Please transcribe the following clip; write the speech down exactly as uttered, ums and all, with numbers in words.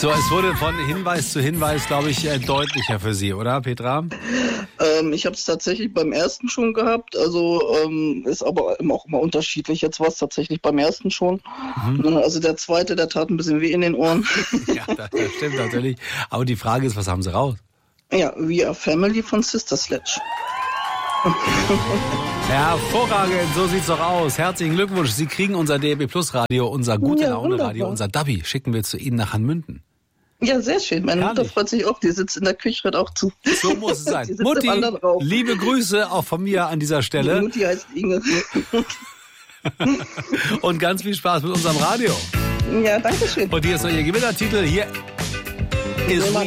So, es wurde von Hinweis zu Hinweis, glaube ich, deutlicher für Sie, oder, Petra? Ähm, ich habe es tatsächlich beim ersten schon gehabt, also ähm, ist aber auch immer unterschiedlich. Jetzt war es tatsächlich beim ersten schon. Mhm. Also der zweite, der tat ein bisschen weh in den Ohren. Ja, das, das stimmt natürlich. Aber die Frage ist, was haben Sie raus? Ja, We Are Family von Sister Sledge. Hervorragend, so sieht's doch aus. Herzlichen Glückwunsch. Sie kriegen unser D A B Plus Radio, unser gute Laune Radio, unser Dabi. Schicken wir zu Ihnen nach Hanmünden. Ja, sehr schön. Meine Herrlich. Mutter freut sich auch. Die sitzt in der Küche, hört auch zu. So muss es sein. Mutti, liebe Grüße auch von mir an dieser Stelle. Die Mutti heißt Inge. Und ganz viel Spaß mit unserem Radio. Ja, danke schön. Und hier ist noch Ihr Gewinnertitel. Hier ist